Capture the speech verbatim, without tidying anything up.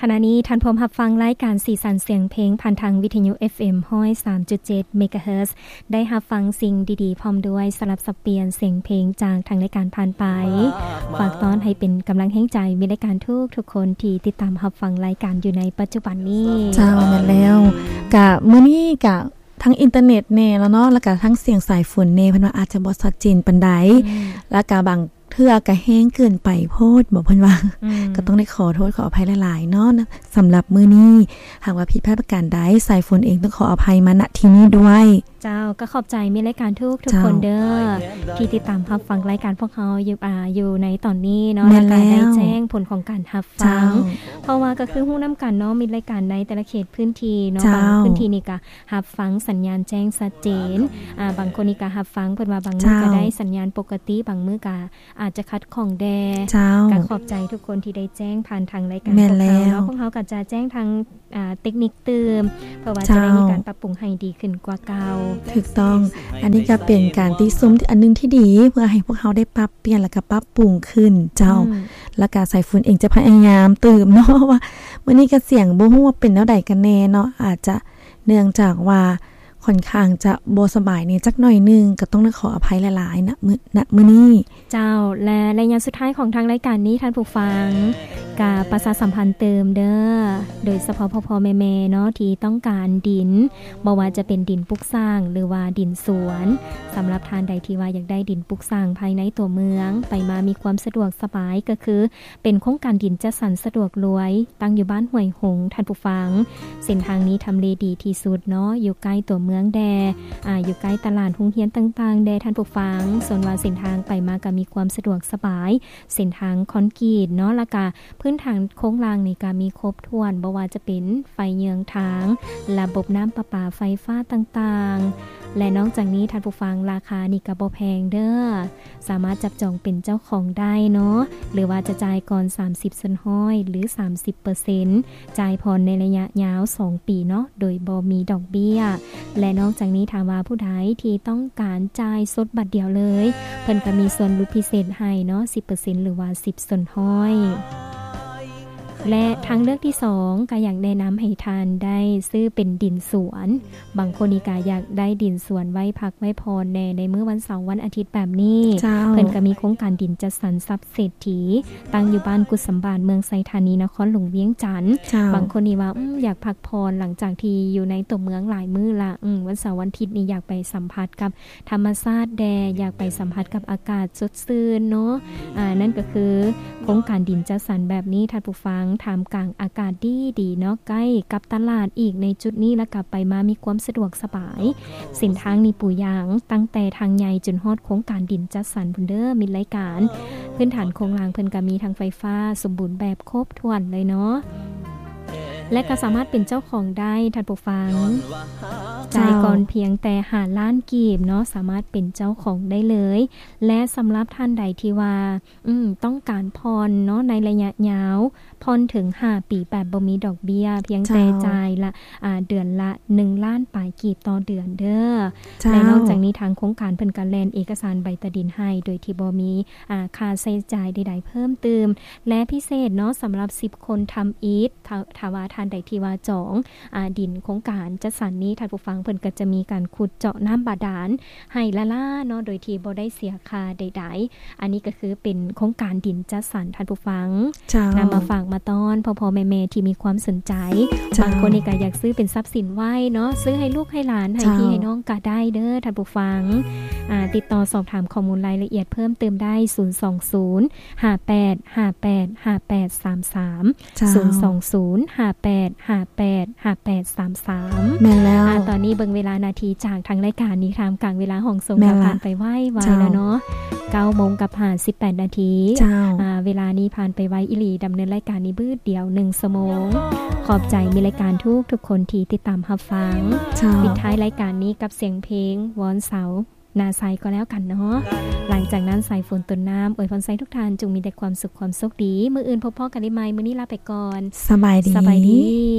ขณะนี้ท่านพร้อมรับฟังรายการสีสันเสียงเพลงผ่านทางวิทยุ เอฟ เอ็ม หนึ่งร้อยสามจุดเจ็ด เมกะเฮิรตซ์ได้รับฟังสิ่งดีๆพร้อมด้วยสลับสับเปลี่ยนเสียงเพลงจากทางรายการผ่านไปฝากต้อนให้เป็นกำลังแห่งใจมีรายการทุกทุกคนที่ติดตามรับฟังรายการอยู่ในปัจจุบันนี้เจ้าแม่นแล้วกะมื้อนี้กะทั้งอินเทอร์เน็ตแน่แล้วเนาะแล้วก็ทั้งเสียงสายฝนแน่เพิ่นว่าอาจจะบ่ชัดเจนปานใดแล้วก็บางเทื่อก็แห้งเกินไปโพดบอกเพิ่นว่าก็ต้องได้ขอโทษขออภัยหลายๆเนาะสำหรับมื้อนี้หากว่าผิดพลาดประการใดสายฝนเองต้องขออภัยมาณที่นี้ด้วยเจ้าก็ขอบใจมีรายการทุกทุกคนเด้อที่ติดตามรับฟังรายการพวกเฮาอยู่อ่าอยู่ในตอนนี้เนาะแล้วก็ได้แจ้งผลของการรับฟังเพราะว่าก็คือฮู้นำกันเนาะมีรายการในแต่ละเขตพื้นที่เนาะบางพื้นที่นี่ก็รับฟังสัญญาณแจ้งชัดเจนอ่าบางคนนี่ก็รับฟังเพิ่นว่าบางมื้อก็ได้สัญญาณปกติบางมื้อก็อาจจะคัดของแดก็ขอบใจทุกคนที่ได้แจ้งผ่านทางรายการของเฮาเนาะพวกเฮาก็จะแจ้งทางอ่าเทคนิคเติมเพราะว่าจะได้มีการปรับปรุงให้ดีขึ้นกว่าเก่าถูกต้องอันนี้ก็เป็นการที่ซุ้มอันนึงที่ดีเพื่อให้พวกเฮาได้ปรับเปลี่ยนแล้วก็ปรับปรุงขึ้นเจ้าแล้วก็สายฝนเองจะพยายามเติมเนาะว่ามื้อนี้ก็เสียงบ่ฮู้ว่าเป็นแนวใดกันแน่เนาะอาจจะเนื่องจากว่าค่อนข้างจะบ่สบายนี่จักหน่อยนึงก็ต้องขออภัยหลายๆนะมื้อณมื้อนี้เจ้าและระยะสุดท้ายของทางรายการนี้ท่านผู้ฟังกาประชาสัมพันธ์เติมเด้อโดยเฉพาะพ่อๆแม่ๆเนาะที่ต้องการดินบ่ว่าจะเป็นดินปลูกสร้างหรือว่าดินสวนสำหรับท่านใดที่ว่าอยากได้ดินปลูกสร้างภายในตัวเมืองไปมามีความสะดวกสบายก็คือเป็นโครงการดินจัดสรรสะดวกรวยตั้งอยู่บ้านห้วยหงท่านผู้ฟังเส้นทางนี้ทำเลดีที่สุดเนาะอยู่ใกล้ตัวเมืองแดอ่าอยู่ใกล้ตลาดโรงเรียนต่างๆแดท่านผู้ฟังส่วนว่าเส้นทางไปมาก็มีความสะดวกสบายเส้นทางคอนกรีตเนาะแล้วก็พื้นทางโค้งล่างนี่ก็มีครบถ้วนบ่ว่าจะเป็นไฟเยืองทางระบบน้ำประปาไฟฟ้าต่างๆและนอกจากนี้ท่านผู้ฟังราคานี่ก็บ่แพงเด้อสามารถจับจองเป็นเจ้าของได้เนาะหรือว่าจะจ่ายก่อนสามสิบส่วนห้อยหรือ สามสิบเปอร์เซ็นต์ จ่ายผ่อนในระยะยาวสองปีเนาะโดยบ่มีดอกเบี้ยและนอกจากนี้ถามว่าผู้ใดที่ต้องการจ่ายสดบัตรเดียวเลยเพิ่นก็มีส่วนลดพิเศษให้เนาะ สิบเปอร์เซ็นต์ หรือว่าสิบส่วนห้อยและทางเลือกที่สองก็อยากแนะนำให้ทานได้ซื้อเป็นดินสวนบางคนนี่ก็อยากได้ดินสวนไว้พักไว้พรในในมื้อวันเสาร์วันอาทิตย์แบบนี้เพิ่นก็มีโครงการดินจัดสรรทรัพย์เศรษฐีตั้งอยู่บ้านกุสัมบาลเมืองไซธานีนครหลวงเวียงจันทน์บางคนนี่ว่าอืออยากพักพรหลังจากที่อยู่ในตัวเมืองหลายมื้อละอือวันเสาร์วันอาทิตย์นี่อยากไปสัมผัสกับธรรมชาติแดอยากไปสัมผัสกับอากาศสดชื่นเนาะอ่านั่นก็คือโครงการดินจัดสรรแบบนี้ท่านผู้ฟังทามกลางอากาศดีดีเนาะใกล้กับตลาดอีกในจุดนี้แล้วกลับไปมามีความสะดวกสบายเส้นทางนี้ปูยางตั้งแต่ทางใหญ่จนฮอดโครงการดินจัดสรรพุ่นเด้อมีรายการพื้นฐานโครงรางเพิ่นก็มีทางไฟฟ้าสมบูรณ์แบบครบถ้วนเลยเนาะและก็สามารถเป็นเจ้าของได้ท่านผู้ฟังจ่ายก่อนเพียงแต่ห้าล้านกีบเนาะสามารถเป็นเจ้าของได้เลยและสำหรับท่านใดที่ว่าอืมต้องการพรเนาะในระยะยาวพรถึงห้าปีแบบบ่มีดอกเบี้ยเพียงแต่จ่ายละอ่าเดือนละหนึ่งล้านปลายกีบต่อเดือนเด้อและนอกจากนี้ทางโครงการเพิ่นก็แลนเอกสารใบตะดินให้โดยที่บ่มีอ่าค่าใช้จ่ายใดๆเพิ่มเติมและพิเศษเนาะสำหรับสิบคนทำอีทถ้าว่าท่านใดที่ว่าจองอ่าดินโครงการจัดสรรนี้ท่านผู้ฟังเพิ่นก็จะมีการขุดเจาะน้ำบาดาลให้ละล่าเนาะโดยที่บ่ได้เสียค่าใดๆอันนี้ก็คือเป็นโครงการดินจัดสรรท่านผู้ฟังนำมาฝากมาต้อนพ่อๆแม่ๆที่มีความสนใจบางคนนี่ก็อยากซื้อเป็นทรัพย์สินไว้เนาะซื้อให้ลูกให้หลานให้พี่ให้น้องก็ได้เด้อท่านผู้ฟังอ่าติดต่อสอบถามข้อมูลรายละเอียดเพิ่มเติมได้ศูนย์ สอง ศูนย์ ห้า แปด ห้า แปด ห้า แปด สาม สาม ศูนย์ สอง ศูนย์ ห้า แปด ห้า แปด ห้า แปด สาม สามแม่นแล้วอ่าตอนนี้เบิ่งเวลานาทีจากทางรายการนี้ทำกลางเวลาห้องส่งผ่านไปไวๆแล้วเนาะ เก้าโมงกับห้าสิบแปดนาทีอ่าเวลานี้ผ่านไปไวอีหลีดำเนินรายการนี้บืดเดียวหนึ่งชั่วโมงขอบใจมีรายการทุกทุกคนที่ติดตามรับฟังปิดท้ายรายการนี้กับเสียงเพลงวอนเสานาไซก็แล้วกันเนาะหลังจากนั้นสายฝนต้นน้ำอวยพรไซทุกท่านจงมีแต่ความสุขความโชคดีมื้ออื่นพบพ่อกันได้ใหม่มื้อนี้ลาไปก่อนสบายดีสบายดี